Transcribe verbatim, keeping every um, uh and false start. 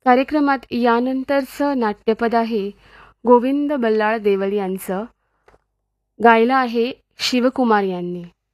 कार्यक्रमात यानंतरचं नाट्यपद आहे गोविंद बल्लाळ देवल यांचं. गायलं आहे शिवकुमार यांनी.